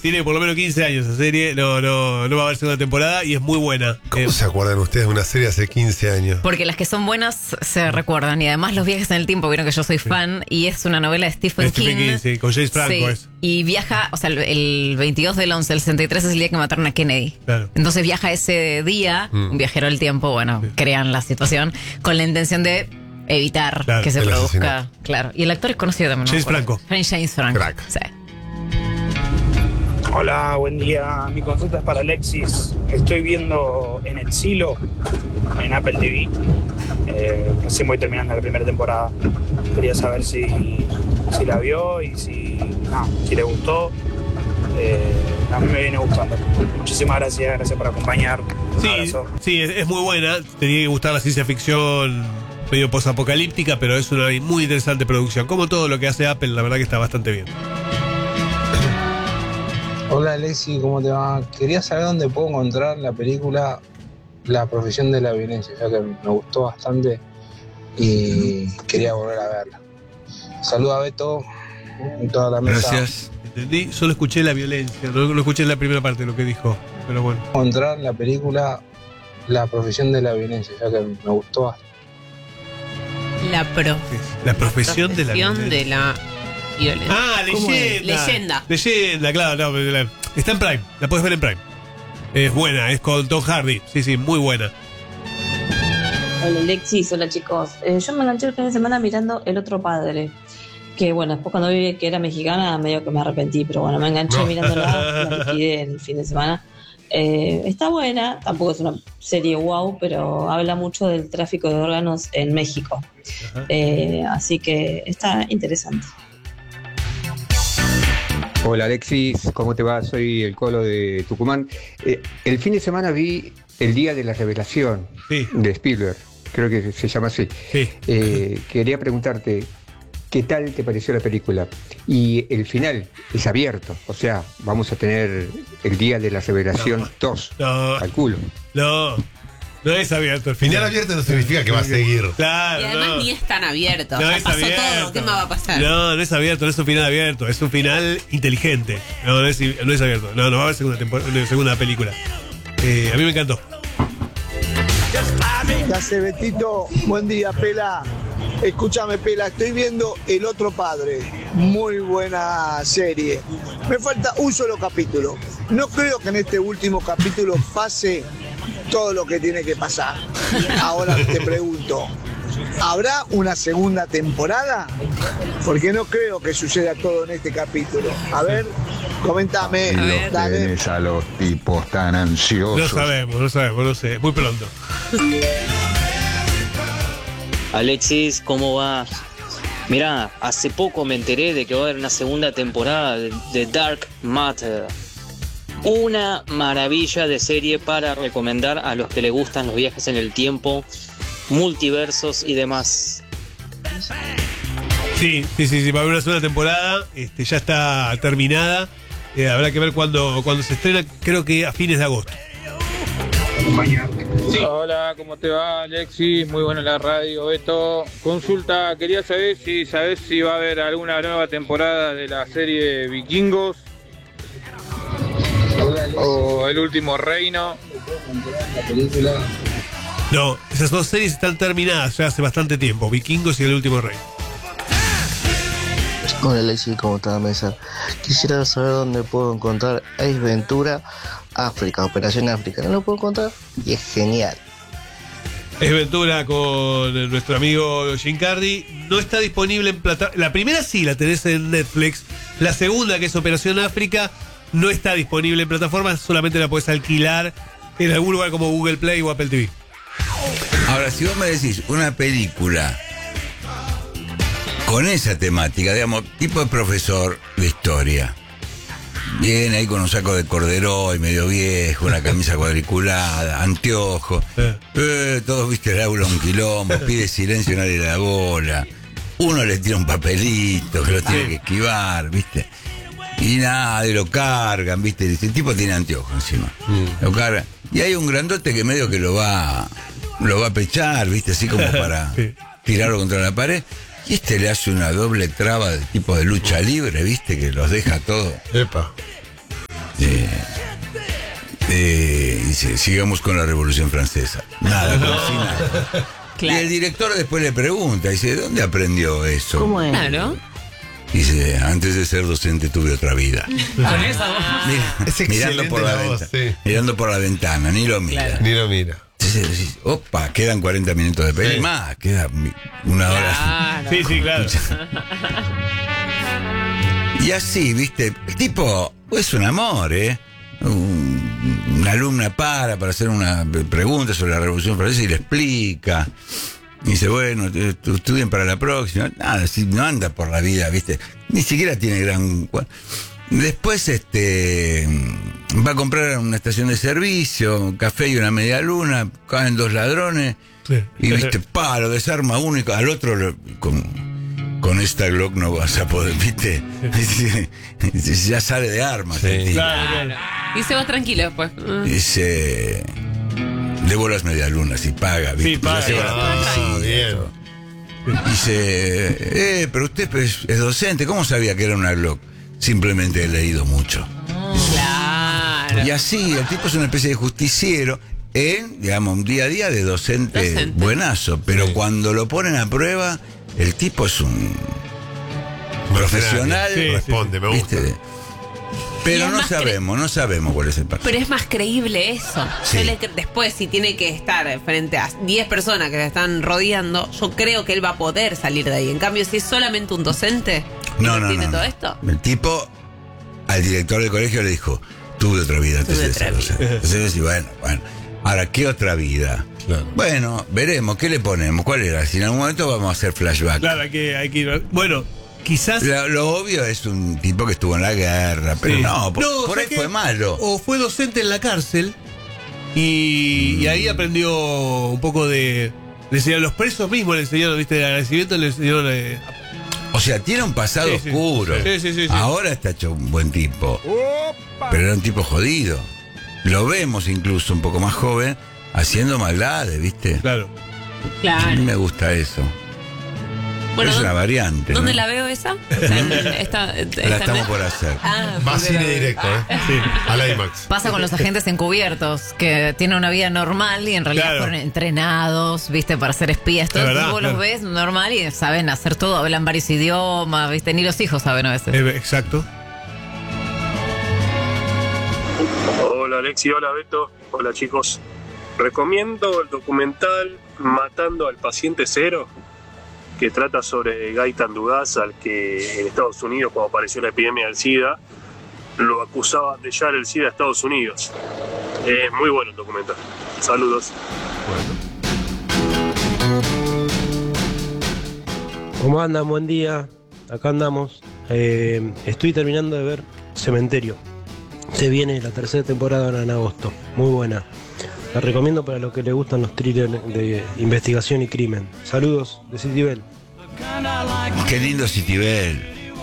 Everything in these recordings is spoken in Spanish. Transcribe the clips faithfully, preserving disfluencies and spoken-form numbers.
tiene por lo menos quince años esa serie, no, no, no va a haber segunda temporada y es muy buena. ¿Cómo eh, se acuerdan ustedes de una serie hace quince años? Porque las que son buenas se recuerdan. Y además los viajes en el tiempo, vieron que yo soy fan. Y es una novela de Stephen, Stephen King. King, sí, con James Franco Sí, es. y viaja, o sea, el, el veintidós del once del sesenta y tres es el día que mataron a Kennedy. Claro. Entonces viaja ese día, Mm. un viajero del tiempo, bueno, Sí. crean la situación con la intención de evitar Claro, que se el produzca. asesinato. Claro. Y el actor es conocido también. ¿no? James Por- Franco. James Franco. Crack. Sí. Hola, buen día. Mi consulta es para Alexis. Estoy viendo En el Silo en Apple T V. Eh, recién voy terminando la primera temporada. Quería saber si, si la vio y si, no, si le gustó. Eh, a mí me viene gustando. Muchísimas gracias, gracias por acompañar. Un Sí, abrazo. sí es, es muy buena. Tenía que gustar la ciencia ficción medio posapocalíptica, pero es una muy interesante producción. Como todo lo que hace Apple, la verdad que está bastante bien. Hola Alexi, ¿cómo te va? Quería saber dónde puedo encontrar la película La profesión de la violencia, ya que me gustó bastante y quería volver a verla. Saluda a Beto y toda la mesa. Gracias. Entendí, solo escuché la violencia, no lo escuché en la primera parte de lo que dijo, pero bueno. Encontrar la película La profesión de la violencia, ya que me gustó bastante. La pro. La profesión de la profesión violencia. de la violencia. Ah, ¿Cómo es? leyenda. Leyenda. Leyenda, claro, no, pero la- está en Prime, la puedes ver en Prime. Es buena, es con Tom Hardy, sí, sí, muy buena. Hola Alexis, hola chicos. Eh, yo me enganché el fin de semana mirando El Otro Padre. Que bueno, después cuando vi que era mexicana, medio que me arrepentí, pero bueno, me enganché No. mirándola, la liquidé el fin de semana. Eh, está buena, tampoco es una serie wow, pero habla mucho del tráfico de órganos en México. Ajá. Eh, así que está interesante. Hola Alexis, ¿cómo te va? Soy el Colo de Tucumán. Eh, el fin de semana vi El Día de la Revelación Sí, de Spielberg, creo que se llama así. sí. Eh, quería preguntarte, ¿qué tal te pareció la película? Y el final es abierto, o sea, vamos a tener El Día de la Revelación dos, No, calculo. no, no es abierto el Final final. abierto no significa que va a seguir. Claro, Y además no. ni es tan abierto. No ya es pasó abierto. todo. ¿Qué más va a pasar? No, no es abierto, no es un final abierto, es un final inteligente. No, no es, no es abierto. No, no va a haber segunda, tempor- segunda película. Eh, a mí me encantó. ¿Qué hace Betito? Buen día, Pela. Escúchame, Pela, estoy viendo El Otro Padre. Muy buena serie. Me falta un solo capítulo. No creo que en este último capítulo pase todo lo que tiene que pasar. Ahora te pregunto, ¿habrá una segunda temporada? Porque no creo que suceda todo en este capítulo. A ver, coméntame. A ver. Dale. Tenés a los tipos tan No ansiosos. sabemos, no sabemos, no sé. Muy pronto. Alexis, ¿cómo va? Mirá, hace poco me enteré de que va a haber una segunda temporada de, de Dark Matter. Una maravilla de serie para recomendar a los que les gustan los viajes en el tiempo, multiversos y demás. Sí, sí, sí, sí, va a haber una segunda temporada. Este, ya está terminada. Eh, habrá que ver cuándo cuando se estrena, creo que a fines de agosto. Hola, ¿cómo te va, Alexis? Muy buena la radio, Beto. Consulta, quería saber si sabes si va a haber alguna nueva temporada de la serie Vikingos o El Último Reino. No, esas dos series están terminadas ya hace bastante tiempo. Vikingos y El Último Rey. Hola Alexis, ¿cómo está la mesa? Quisiera saber dónde puedo encontrar Ace Ventura África, Operación África. No lo puedo encontrar y es genial. Es Ventura con nuestro amigo Jim Carrey. No está disponible en plataforma. La primera sí la tenés en Netflix. La segunda, que es Operación África, no está disponible en plataformas. Solamente la podés alquilar en algún lugar como Google Play o Apple T V. Ahora, si vos me decís una película con esa temática, digamos, tipo de profesor de historia, viene ahí con un saco de corderoy medio viejo, una camisa cuadriculada, anteojos, Eh. eh, todos viste el aula un quilombo, pide silencio, nadie le da bola, uno le tira un papelito que lo tiene Sí. que esquivar, viste, y nada, lo cargan, viste, el tipo tiene anteojos encima, Mm. lo cargan, y hay un grandote que medio que lo va lo va a pechar, viste, así como para Sí. tirarlo contra la pared. Y este le hace una doble traba de tipo de lucha libre, viste, que los deja todo. Epa. Eh, dice, sigamos con la Revolución Francesa. Nada, como si nada. Claro. Y el director después le pregunta, dice, ¿de dónde aprendió eso? ¿Cómo es? Claro. Dice, antes de ser docente tuve otra vida. Con esa voz. Mira, Es mirando excelente por la, la voz, ventana, sí. mirando por la ventana, ni lo mira. Claro. Ni lo mira. Entonces decís, opa, quedan cuarenta minutos de peli Sí. más, queda mi- una hora. Claro. Sí, sí, claro. Y así, viste, el tipo es un amor, ¿eh? Un- una alumna para para hacer una pregunta sobre la Revolución Francesa y le explica. Y dice, bueno, eh, estudien para la próxima. Nada, si no anda por la vida, viste. Ni siquiera tiene gran... Después, este... va a comprar una estación de servicio, un café y una media luna, caen dos ladrones, Sí. y viste, pa, lo desarma uno y al otro lo- con, con esta Glock no vas a poder, viste, ya sale de armas. Sí. el tipo. Claro, claro. Y se va tranquilo después. Ah. Dice, debo las medialunas y paga, viste, Sí, pues ya paga. se va la Ah, policía, bien. todo. Dice, eh, pero usted es, es docente, ¿cómo sabía que era una Glock? Simplemente he leído mucho. Claro. Y así, el tipo es una especie de justiciero en, digamos, un día a día de docente, Docente. buenazo. Pero Sí. cuando lo ponen a prueba, el tipo es un profesional. Sí, sí, Responde, me gusta. ¿viste? Y Pero es no más cre- sabemos, no sabemos cuál es el paso. Pero es más creíble eso. Sí. Yo le cre- después, si tiene que estar frente a diez personas que le están rodeando, yo creo que él va a poder salir de ahí. En cambio, si es solamente un docente que No, no, tiene no, todo no. esto. El tipo al director del colegio le dijo, tuve otra vida antes Tuve de otra ser docente. Entonces decís, bueno, bueno, ahora, ¿qué otra vida? Claro. Bueno, veremos, ¿qué le ponemos? ¿Cuál era? Si en algún momento vamos a hacer flashback. Claro, hay que, hay que ir. Bueno, quizás. Lo, lo obvio es un tipo que estuvo en la guerra, pero Sí. no, por, por ¿sabes ahí qué? fue malo. O fue docente en la cárcel y, y ahí aprendió un poco de. Le enseñaron los presos mismos, le enseñaron, viste, el agradecimiento, le enseñaron. eh, O sea, tiene un pasado Sí, sí. oscuro. Sí, sí, sí, sí. Ahora está hecho un buen tipo. Pero era un tipo jodido. Lo vemos incluso un poco más joven haciendo maldades, ¿viste? Claro. A mí Claro. me gusta eso. Bueno, es una ¿dó- variante. ¿Dónde ¿no? la veo esa? En- esta- esta- La estamos por hacer. Ah, Va a primero- cine directo, ¿eh? Sí. Al IMAX. Pasa con los agentes encubiertos, que tienen una vida normal y en realidad Claro. fueron entrenados, viste, para ser espías. Todos Es verdad, vos claro. los ves normal y saben hacer todo, hablan varios idiomas, viste, ni los hijos saben a veces. Eh, exacto. Hola Alexi, hola Beto, hola chicos. Recomiendo el documental Matando al Paciente Cero, que trata sobre Gaitan Dugaz, al que en Estados Unidos, cuando apareció la epidemia del SIDA, lo acusaban de llevar el SIDA a Estados Unidos. Es muy bueno el documental. Saludos. ¿Cómo andan? Buen día. Acá andamos. Eh, estoy terminando de ver Cementerio. Se viene la tercera temporada ahora en agosto. Muy buena. La recomiendo para los que les gustan los thrillers de investigación y crimen. Saludos de Citibel. Qué lindo Citibel.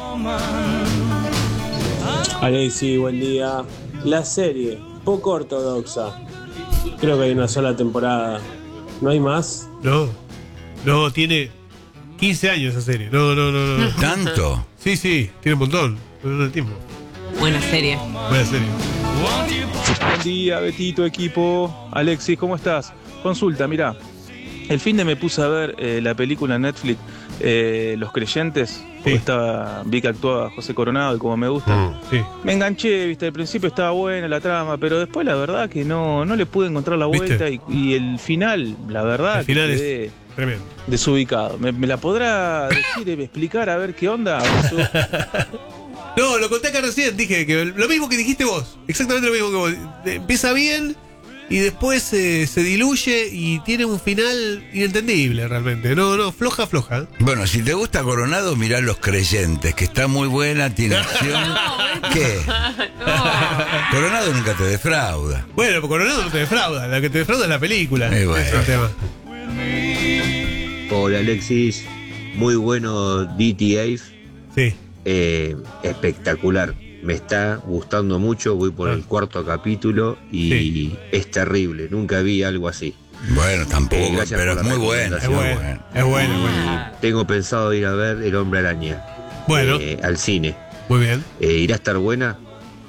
Alexi, buen día. La serie, poco ortodoxa. Creo que hay una sola temporada. ¿No hay más? No. No, tiene quince años esa serie. No, no, no, no. ¿Tanto? Sí, sí, tiene un montón. No, tiempo. Buena serie. Buena serie. Buen día, Betito, equipo. Alexis, ¿cómo estás? Consulta, mirá. El fin de me puse a ver eh, la película en Netflix, eh, Los Creyentes. Porque estaba, vi que actuaba José Coronado y como me gusta. Sí. Me enganché, viste, al principio estaba buena la trama, pero después la verdad que no, no le pude encontrar la ¿Viste? vuelta y, y el final, la verdad, El final que es quedé tremendo. desubicado. ¿Me, me la podrá decir y explicar a ver qué onda? No, lo conté acá recién, dije que lo mismo que dijiste vos, exactamente lo mismo que vos. Eh, Empieza bien y después eh, se diluye y tiene un final inentendible realmente. No, no, floja, floja. Bueno, si te gusta Coronado, mirá Los Creyentes, que está muy buena, tiene acción. ¿Qué? Coronado nunca te defrauda. Bueno, porque Coronado no te defrauda, la que te defrauda es la película. Eh, bueno. Ese es el tema. Hola Alexis, muy bueno D T A. Sí. Eh, espectacular, me está gustando mucho, voy por el cuarto capítulo y es terrible, nunca vi algo así. Bueno, tampoco, Eh, gracias pero por es la muy buena. Es recomendación. muy buena. Es bueno, bueno. Tengo pensado ir a ver El Hombre Araña. Bueno. eh, al cine. Muy bien. Eh, ¿Irá a estar buena?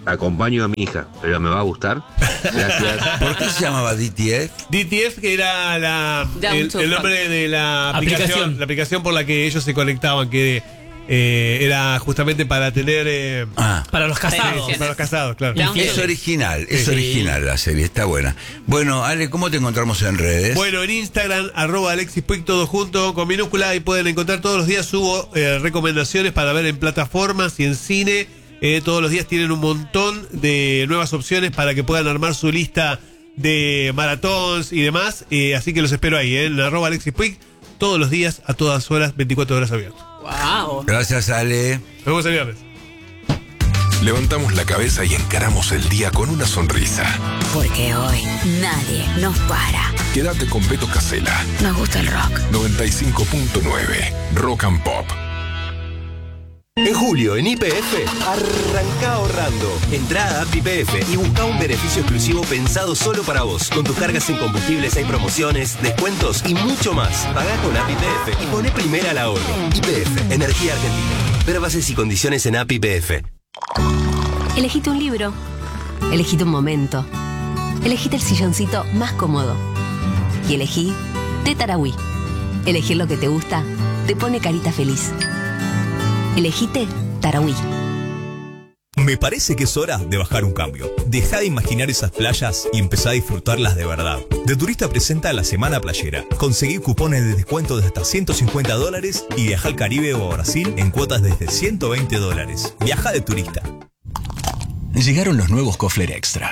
Acompaño a mi hija, pero me va a gustar. Gracias. ¿Por qué se llamaba D T F? D T F, que era la, Ya, el, mucho el fan. nombre de la aplicación, Aplicación. la aplicación por la que ellos se conectaban, que eh, era justamente para tener... eh, Ah. Para los casados. sí, para los casados, claro. Ya. Es original, es Sí. original la serie, está buena. Bueno, Ale, ¿cómo te encontramos en redes? Bueno, en Instagram, arroba Alexis Puig, todo junto, con minúscula, y pueden encontrar todos los días, subo eh, recomendaciones para ver en plataformas y en cine. Eh, todos los días tienen un montón de nuevas opciones para que puedan armar su lista de maratons y demás. Eh, así que los espero ahí, eh, en arroba Alexis Puig, todos los días, a todas horas, veinticuatro horas abiertos. Wow. Gracias, Ale. Nos vemos el viernes. Levantamos la cabeza y encaramos el día con una sonrisa. Porque hoy nadie nos para. Quédate con Beto Casella. Nos gusta el rock. noventa y cinco punto nueve Rock and Pop. En julio, en Y P F, arranca ahorrando. Entrá a app Y P F y busca un beneficio exclusivo pensado solo para vos. Con tus cargas en combustibles hay promociones, descuentos y mucho más. Pagá con app Y P F y poné primera al ahorro. Y P F, Energía Argentina. Ver bases y condiciones en app Y P F. Elegite un libro. Elegite un momento. Elegite el silloncito más cómodo. Y elegí Té Tarahui. Elegir lo que te gusta te pone carita feliz. Elegite Tarahui. Me parece que es hora de bajar un cambio. Deja de imaginar esas playas y empezá a disfrutarlas de verdad. De Turista presenta la Semana Playera. Conseguí cupones de descuento de hasta ciento cincuenta dólares y viaja al Caribe o a Brasil en cuotas desde ciento veinte dólares. Viaja de Turista. Llegaron los nuevos Kofler Extra.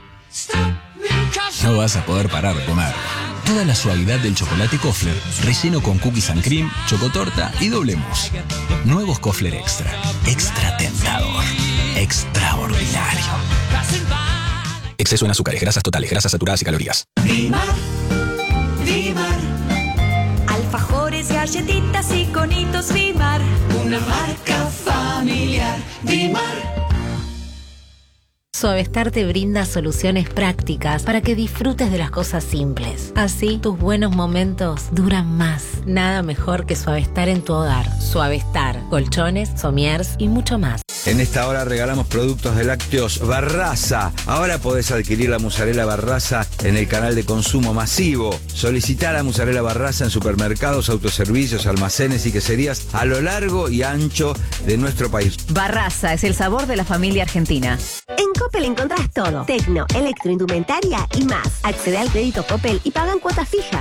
No vas a poder parar de comer. Toda la suavidad del chocolate Kofler, relleno con cookies and cream, chocotorta y doble mousse. Nuevos Kofler Extra. Extra tentador. Extraordinario. Exceso en azúcares, grasas totales, grasas saturadas y calorías. Dimar, Dimar. Alfajores, galletitas y conitos Dimar. Una marca familiar. Dimar. Suavestar te brinda soluciones prácticas para que disfrutes de las cosas simples. Así, tus buenos momentos duran más. Nada mejor que Suavestar en tu hogar. Suavestar, colchones, somiers y mucho más. En esta hora regalamos productos de lácteos Barraza. Ahora podés adquirir la mozzarella Barraza en el canal de consumo masivo. Solicitá la mozzarella Barraza en supermercados, autoservicios, almacenes y queserías a lo largo y ancho de nuestro país. Barraza es el sabor de la familia argentina. En Coppel encontrás todo. Tecno, electroindumentaria y más. Accede al crédito Coppel y pagan cuotas fijas.